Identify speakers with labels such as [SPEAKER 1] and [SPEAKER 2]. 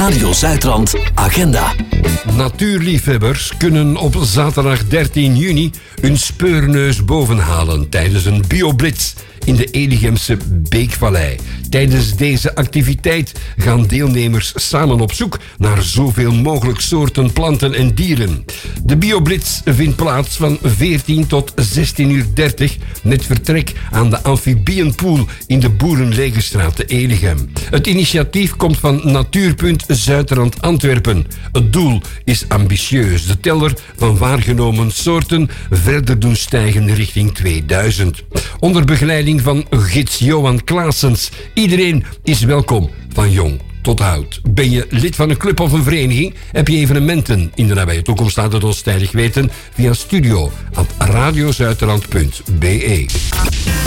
[SPEAKER 1] Radio Zuidrand Agenda.
[SPEAKER 2] Natuurliefhebbers kunnen op zaterdag 13 juni hun speurneus bovenhalen tijdens een bioblitz in de Eligemse Beekvallei. Tijdens deze activiteit gaan deelnemers samen op zoek naar zoveel mogelijk soorten planten en dieren. De bioblitz vindt plaats van 14 tot 16:30 met vertrek aan de Amfibieënpoel in de Boerenlegerstraat te Eligem. Het initiatief komt van Natuurpunt Zuidrand Antwerpen. Het doel is ambitieus: de teller van waargenomen soorten verder doen stijgen richting 2000. Onder begeleiding van gids Johan Klaasens. Iedereen is welkom, van jong tot oud. Ben je lid van een club of een vereniging? Heb je evenementen in de nabije toekomst? Laat het ons tijdig weten via studio@radiozuiderland.be.